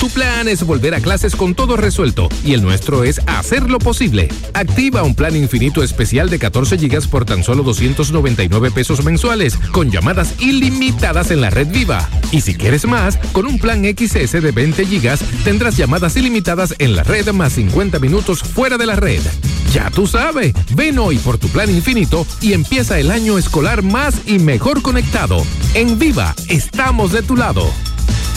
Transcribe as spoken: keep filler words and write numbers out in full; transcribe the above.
Tu plan es volver a clases con todo resuelto y el nuestro es hacerlo posible. Activa un plan infinito especial de catorce gigas por tan solo doscientos noventa y nueve pesos mensuales, con llamadas ilimitadas en la red Viva. Y si quieres más, con un plan X S de veinte gigas, tendrás llamadas ilimitadas en la red más cincuenta minutos fuera de la red. Ya tú sabes, ven hoy por tu plan infinito y empieza el año escolar más y mejor conectado. En Viva, estamos de tu lado.